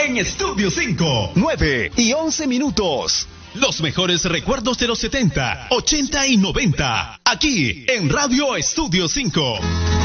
en Estudio 5. 9:11. Los mejores recuerdos de los 70, 80 y 90. Aquí en Radio Estudio 5.